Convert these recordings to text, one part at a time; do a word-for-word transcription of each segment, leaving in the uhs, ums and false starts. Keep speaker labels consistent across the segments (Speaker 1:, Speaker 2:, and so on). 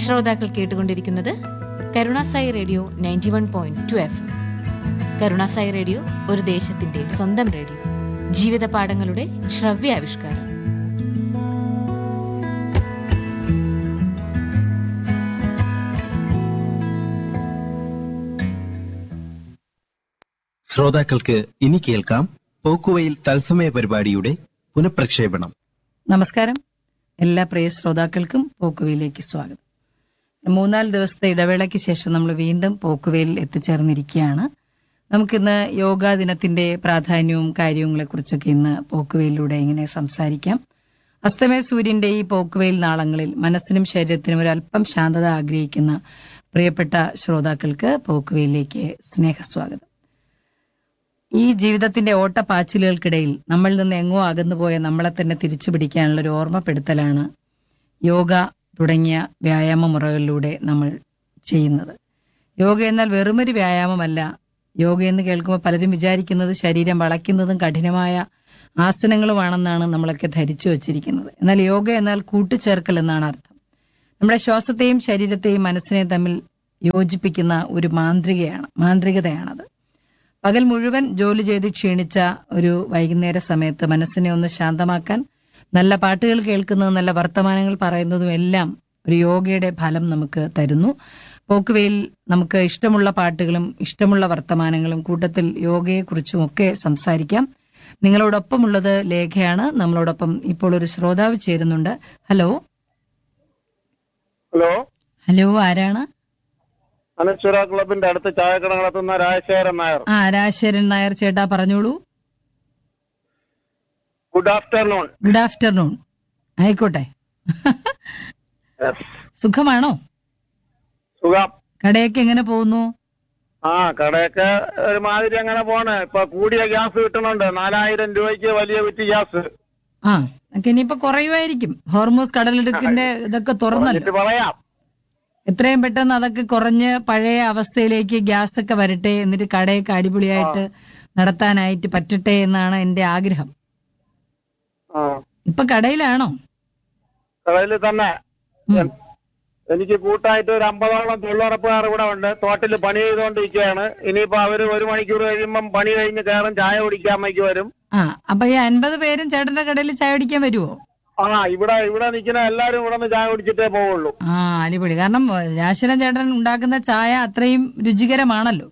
Speaker 1: ശ്രോതാക്കൾ കേട്ടുകൊണ്ടിരിക്കുന്നത് Karunasai radio ninety one point two F. Karunasai radio ഒരു ദേശത്തിന്റെ സ്വന്തം റേഡിയോ, ജീവിത പാഠങ്ങളുടെ ശ്രവ്യാവിഷ്കാരം.
Speaker 2: ശ്രോതാക്കൾക്ക് ഇനി കേൾക്കാം പോക്കുവെയിൽ തത്സമയ പരിപാടിയുടെ പുനഃപ്രക്ഷേപണം.
Speaker 3: നമസ്കാരം. എല്ലാ പ്രിയ ശ്രോതാക്കൾക്കും പോക്കുവെയിലേക്ക് സ്വാഗതം. മൂന്നാല് ദിവസത്തെ ഇടവേളയ്ക്ക് ശേഷം നമ്മൾ വീണ്ടും പോക്കുവെയിൽ എത്തിച്ചേർന്നിരിക്കുകയാണ്. നമുക്കിന്ന് യോഗാ ദിനത്തിന്റെ പ്രാധാന്യവും കാര്യങ്ങളെ കുറിച്ചൊക്കെ ഇന്ന് പോക്കുവെയിലൂടെ ഇങ്ങനെ സംസാരിക്കാം. അസ്തമയ സൂര്യന്റെ ഈ പോക്കുവെയിൽ നാളങ്ങളിൽ മനസ്സിനും ശരീരത്തിനും ഒരല്പം ശാന്തത ആഗ്രഹിക്കുന്ന പ്രിയപ്പെട്ട ശ്രോതാക്കൾക്ക് പോക്കുവെയിലേക്ക് സ്നേഹസ്വാഗതം. ഈ ജീവിതത്തിന്റെ ഓട്ടപ്പാച്ചിലുകൾക്കിടയിൽ നമ്മളിൽ നിന്ന് എങ്ങോ അകന്നുപോയ നമ്മളെ തന്നെ തിരിച്ചു പിടിക്കാനുള്ള ഒരു ഓർമ്മപ്പെടുത്തലാണ് യോഗ തുടങ്ങിയ വ്യായാമ മുറകളിലൂടെ നമ്മൾ ചെയ്യുന്നത്. യോഗ എന്നാൽ വെറുമൊരു വ്യായാമമല്ല. യോഗ എന്ന് കേൾക്കുമ്പോൾ പലരും വിചാരിക്കുന്നത് ശരീരം വളയ്ക്കുന്നതും കഠിനമായ ആസനങ്ങളുമാണെന്നാണ് നമ്മളൊക്കെ ധരിച്ചു വച്ചിരിക്കുന്നത്. എന്നാൽ യോഗ എന്നാൽ കൂട്ടിച്ചേർക്കൽ എന്നാണ് അർത്ഥം. നമ്മുടെ ശ്വാസത്തെയും ശരീരത്തെയും മനസ്സിനെയും തമ്മിൽ യോജിപ്പിക്കുന്ന ഒരു മാന്ത്രികയാണ് മാന്ത്രികതയാണത്. പകൽ മുഴുവൻ ജോലി ചെയ്ത് ക്ഷീണിച്ച ഒരു വൈകുന്നേര സമയത്ത് മനസ്സിനെ ഒന്ന് ശാന്തമാക്കാൻ നല്ല പാട്ടുകൾ കേൾക്കുന്നതും നല്ല വർത്തമാനങ്ങൾ പറയുന്നതും എല്ലാം ഒരു യോഗയുടെ ഫലം നമുക്ക് തരുന്നു. പോക്കുവെയിൽ നമുക്ക് ഇഷ്ടമുള്ള പാട്ടുകളും ഇഷ്ടമുള്ള വർത്തമാനങ്ങളും കൂട്ടത്തിൽ യോഗയെക്കുറിച്ചും ഒക്കെ സംസാരിക്കാം. നിങ്ങളോടൊപ്പമുള്ളത് ലേഖയാണ്. നമ്മളോടൊപ്പം ഇപ്പോൾ ഒരു ശ്രോതാവ് ചേരുന്നുണ്ട്. ഹലോ
Speaker 4: ഹലോ
Speaker 3: ഹലോ ആരാണ്?
Speaker 4: അനശ്വര ക്ലബിന്റെ അടുത്ത് ചായക്കട നടത്തുന്ന രാജശേഖരൻ നായർ.
Speaker 3: ആ രാജശേഖരൻ നായർ ചേട്ടാ, പറഞ്ഞോളൂ.
Speaker 4: Good afternoon.
Speaker 3: Good afternoon. ആയിക്കോട്ടെ. സുഖമാണോ?
Speaker 4: സുഖം.
Speaker 3: കടയൊക്കെ എങ്ങനെ പോകുന്നു?
Speaker 4: ആ കടയൊക്കെ ഒരുമാതിരി അങ്ങനെ പോണ്. ഇപ്പൊ കൂടിയ ഗ്യാസ് കിട്ടുന്നുണ്ട്. നാലായിരം രൂപയ്ക്ക് വലിയ കുറ്റി ഗ്യാസ്.
Speaker 3: ആ ഒക്കെ ഇനിയിപ്പോ കുറയുമായിരിക്കും. ഹോർമൂസ് കടലിടുക്കിന്റെ ഇതൊക്കെ തുറന്നല്ലോ.
Speaker 4: പറയാം,
Speaker 3: എത്രയും പെട്ടെന്ന് അതൊക്കെ കുറഞ്ഞ് പഴയ അവസ്ഥയിലേക്ക് ഗ്യാസ് ഒക്കെ വരട്ടെ, എന്നിട്ട് കടയൊക്കെ അടിപൊളിയായിട്ട് നടത്താനായിട്ട് പറ്റട്ടെ എന്നാണ് എന്റെ ആഗ്രഹം. ഇപ്പൊ കടയിലാണോ?
Speaker 4: കടയിൽ തന്നെ. എനിക്ക് കൂട്ടായിട്ട് ഒരു അമ്പതോളം തൊഴിലുറപ്പുകാർ ഇവിടെ ഉണ്ട്. തോട്ടിൽ പണി ചെയ്തുകൊണ്ടിരിക്കുകയാണ്. ഇനിയിപ്പോ അവര് ഒരു മണിക്കൂർ കഴിയുമ്പം പണി കഴിഞ്ഞ് കയറും, ചായ കുടിക്കാൻ മൈക്ക് വരും. ആ
Speaker 3: അപ്പൊ ഈ അൻപത് പേരും ചേട്ടന്റെ കടയിൽ ചായ കുടിക്കാൻ വരുമോ?
Speaker 4: ആ ഇവിടെ ഇവിടെ നിൽക്കുന്ന എല്ലാരും ഇവിടെ നിന്ന് ചായ കുടിച്ചിട്ടേ പോവുള്ളൂ.
Speaker 3: ആ അടിപൊളി. കാരണം രാശിരൻ ചേട്ടൻ ഉണ്ടാക്കുന്ന ചായ അത്രയും രുചികരമാണല്ലോ.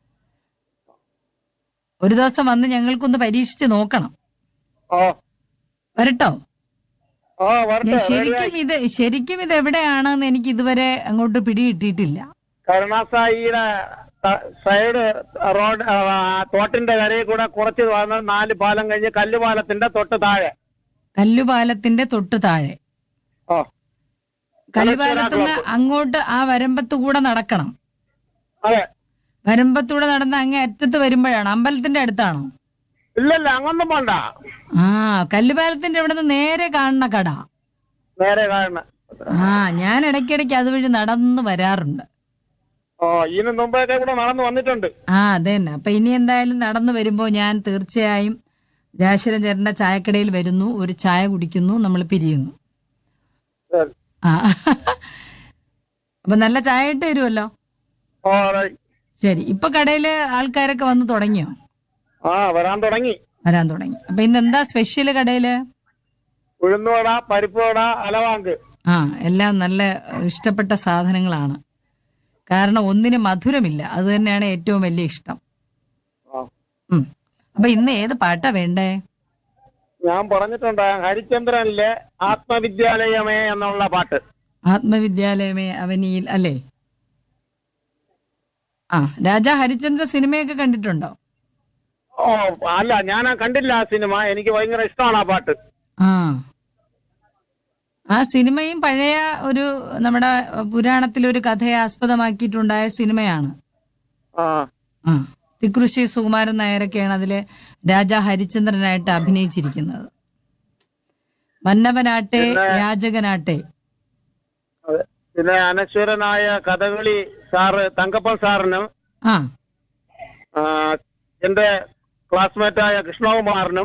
Speaker 3: ഒരു ദിവസം വന്ന് ഞങ്ങൾക്കൊന്ന് പരീക്ഷിച്ച് നോക്കണം. വരട്ടോ? ശരിക്കും ഇത് ശരിക്കും ഇത് എവിടെയാണെന്ന് എനിക്ക് ഇതുവരെ അങ്ങോട്ട് പിടികിട്ടിയിട്ടില്ല.
Speaker 4: കരുണാസായിയുടെ സൈഡ് റോഡ് തോട്ടിന്റെ കരയിൽ കൂടെ കുറച്ച് വന്ന് നാല് പാലം കഴിഞ്ഞ് കല്ലുപാലത്തിന്റെ തൊട്ട് താഴെ.
Speaker 3: കല്ലുപാലത്തിന്റെ തൊട്ട് താഴെ. കല്ലുപാലത്തുനിന്ന് അങ്ങോട്ട് ആ വരമ്പത്ത് കൂടെ നടക്കണം.
Speaker 4: അതെ,
Speaker 3: വരമ്പത്തൂടെ നടന്ന് അങ്ങേ അറ്റത്ത് വരുമ്പോഴാണ്. അമ്പലത്തിന്റെ അടുത്താണോ?
Speaker 4: ഇല്ലല്ല, അങ്ങൊന്നും പോണ്ട.
Speaker 3: ആ കല്ലുപാലത്തിന്റെ അവിടെ നിന്ന് നേരെ കാണുന്ന കട.
Speaker 4: നേരെ കാണുന്ന.
Speaker 3: ആ ഞാൻ ഇടയ്ക്കിടയ്ക്ക് അതുവഴി നടന്ന് വരാറുണ്ട്.
Speaker 4: ഓ ഇതിന് മുമ്പൊക്കെ ഇവിടെ നടന്നു വന്നിട്ടുണ്ട്.
Speaker 3: ആ അതെ തന്നെ. അപ്പൊ ഇനി എന്തായാലും നടന്നു വരുമ്പോ ഞാൻ തീർച്ചയായും രാശിരൻ ചേട്ടന്റെ ചായക്കടയിൽ വരുന്നു, ഒരു ചായ കുടിക്കുന്നു, നമ്മൾ പിരിയുന്നു. ആ അപ്പൊ നല്ല ചായ ഇട്ട് തരുമല്ലോ. ശരി. ഇപ്പൊ കടയില് ആൾക്കാരൊക്കെ വന്ന് തുടങ്ങിയോ?
Speaker 4: ആ വരാൻ തുടങ്ങി
Speaker 3: വരാൻ തുടങ്ങി. അപ്പൊ ഇന്ന് എന്താ സ്പെഷ്യല് കടയില്?
Speaker 4: ഉഴുന്നുവട, പരിപ്പുവട, അലവാങ്ക്. ആ
Speaker 3: എല്ലാം നല്ല ഇഷ്ടപ്പെട്ട സാധനങ്ങളാണ്. കാരണം ഒന്നിന് മധുരമില്ല, അത് തന്നെയാണ് ഏറ്റവും വലിയ ഇഷ്ടം. ഉം അപ്പൊ ഇന്ന് ഏത് പാട്ടാ വേണ്ടേ?
Speaker 4: ഞാൻ പറഞ്ഞിട്ടുണ്ട്, ഹരിചന്ദ്രനിലെ ആത്മവിദ്യാലയമേ എന്നുള്ള പാട്ട്.
Speaker 3: ആത്മവിദ്യാലയമേ അവനിയിൽ അല്ലേ? ആ രാജാ ഹരിചന്ദ്ര സിനിമയൊക്കെ കണ്ടിട്ടുണ്ടോ?
Speaker 4: ഓ അല്ല, ഞാൻ കണ്ടില്ല ആ സിനിമ. എനിക്ക് ഭയങ്കര ഇഷ്ടമാണ് ആ പാട്ട്.
Speaker 3: ആ ആ സിനിമയും പഴയ ഒരു നമ്മുടെ പുരാണത്തിലൊരു കഥയെ ആസ്പദമാക്കിയിട്ടുണ്ടായ സിനിമയാണ്. ആ തിക്കൃഷി സുകുമാരൻ നായരൊക്കെയാണ് അതിലെ രാജാ ഹരിചന്ദ്രനായിട്ട് അഭിനയിച്ചിരിക്കുന്നത്. മന്നവനാട്ടെ യാചകനാട്ടെ.
Speaker 4: പിന്നെ അനശ്വരനായ കഥകളി സാറ് തങ്കപ്പൻ സാറിനും
Speaker 3: ആ
Speaker 4: എന്റെ ക്ലാസ്മേറ്റായ കൃഷ്ണകുമാറിനും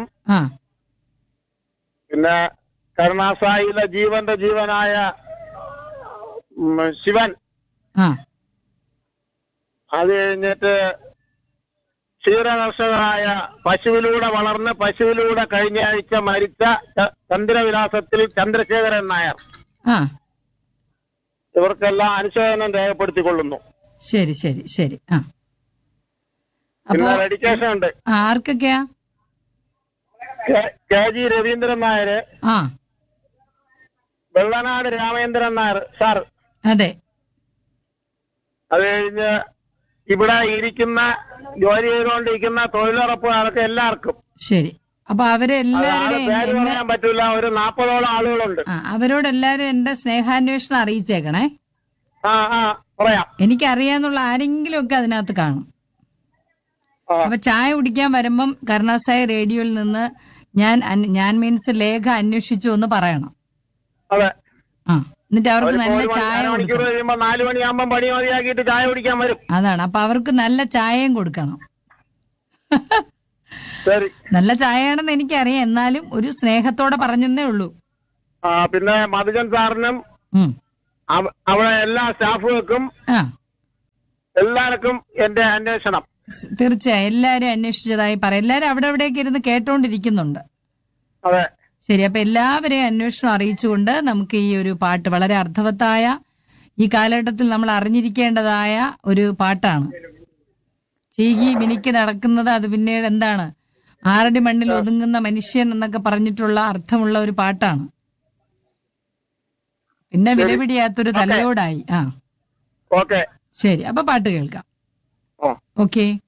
Speaker 4: പിന്നെ കരുണാസായിലെ ജീവന്റെ ജീവനായ ഉം, ശിവൻ.
Speaker 3: ആ
Speaker 4: അത് കഴിഞ്ഞിട്ട് ക്ഷീരകർഷകരായ പശുവിലൂടെ വളർന്ന് പശുവിലൂടെ കഴിഞ്ഞ ആഴ്ച മരിച്ച ച- ചന്ദ്രവിലാസത്തിൽ ചന്ദ്രശേഖരൻ നായർ.
Speaker 3: ആ
Speaker 4: ഇവർക്കെല്ലാം അനുശോചനം രേഖപ്പെടുത്തിക്കൊള്ളുന്നു.
Speaker 3: ശരി ശരി ശരി. ആ അപ്പോ
Speaker 4: പിന്നെ ഡെഡിക്കേഷൻ ഉണ്ട്.
Speaker 3: ആ, ആർക്കൊക്കെയാ?
Speaker 4: K- K G Raveendran Nair,
Speaker 3: ആ
Speaker 4: വെള്ളനാട് രാമേന്ദ്രൻ നായർ സാർ.
Speaker 3: അതെ.
Speaker 4: അത് കഴിഞ്ഞ് ഇവിടെ ഇരിക്കുന്ന ജോലി ചെയ്തുകൊണ്ടിരിക്കുന്ന തൊഴിലുറപ്പുകാർക്ക് എല്ലാവർക്കും.
Speaker 3: ശരി. അപ്പൊ
Speaker 4: അത് ആള്
Speaker 3: അവരെല്ലാവരുടെയും
Speaker 4: പേര്
Speaker 3: എന്നെ
Speaker 4: പറയാൻ പറ്റൂല, ഒരു നാപ്പതോളം ആളുകളുണ്ട്.
Speaker 3: ആ അവരോടെല്ലാരും എന്റെ സ്നേഹാന്വേഷണം അറിയിച്ചേക്കണേ.
Speaker 4: ആ ആ പറയാം.
Speaker 3: എനിക്കറിയാന്നുള്ള ആരെങ്കിലും ഒക്കെ അതിനകത്ത് കാണും.
Speaker 4: ആ,
Speaker 3: അപ്പൊ ചായ കുടിക്കാൻ വരുമ്പം കരുണാസായി റേഡിയോയിൽ നിന്ന് ഞാൻ അന്വ- ഞാൻ മീൻസ് ലേഖ അന്വേഷിച്ചു എന്ന് പറയണം.
Speaker 4: അതെ.
Speaker 3: ആ എന്നിട്ട് അവർക്ക്
Speaker 4: അവരിപ്പോ
Speaker 3: നല്ല
Speaker 4: ഒരു മണി-
Speaker 3: ചായ
Speaker 4: അരമണിക്കൂർ
Speaker 3: കൊടുക്കണം.
Speaker 4: കഴിയുമ്പോ നാലു മണിയാകുമ്പോ പണി മതിയാക്കിയിട്ട് ചായ കുടിക്കാൻ വരും.
Speaker 3: അതാണ്. അപ്പൊ അവർക്ക് നല്ല ചായയും കൊടുക്കണം.
Speaker 4: ശരി.
Speaker 3: നല്ല ചായയാണെന്ന് എനിക്കറിയാം, എന്നാലും ഒരു സ്നേഹത്തോടെ പറഞ്ഞെന്നേ ഉള്ളൂ.
Speaker 4: ആ പിന്നെ മധുജൻ സാറിനും
Speaker 3: ഉം.
Speaker 4: അവ- അവിടെ എല്ലാ സ്റ്റാഫുകൾക്കും
Speaker 3: ആ
Speaker 4: എല്ലാവർക്കും എന്റെ അന്വേഷണം.
Speaker 3: സ് തീർച്ചയായും എല്ലാരും അന്വേഷിച്ചതായി പറയാം. എല്ലാരും അവിടെ എവിടെയൊക്കെ ഇരുന്ന് കേട്ടോണ്ടിരിക്കുന്നുണ്ട്.
Speaker 4: അതെ.
Speaker 3: ശരി. അപ്പൊ എല്ലാവരെയും അന്വേഷണം അറിയിച്ചുകൊണ്ട് നമുക്ക് ഈ ഒരു പാട്ട്, വളരെ അർത്ഥവത്തായ, ഈ കാലഘട്ടത്തിൽ നമ്മൾ അറിഞ്ഞിരിക്കേണ്ടതായ ഒരു പാട്ടാണ്. ചീകി മിനിക്ക് നടക്കുന്നത്, അത് പിന്നീട് എന്താണ്, ആറടി മണ്ണിൽ ഒതുങ്ങുന്ന മനുഷ്യൻ എന്നൊക്കെ പറഞ്ഞിട്ടുള്ള അർത്ഥമുള്ള ഒരു പാട്ടാണ്. പിന്നെ വിലപിടിയാത്തൊരു തലയോടായി. ആ
Speaker 4: ഓക്കെ.
Speaker 3: ശരി. അപ്പൊ പാട്ട് കേൾക്കാം.
Speaker 4: ഓ
Speaker 3: ഓക്കെ.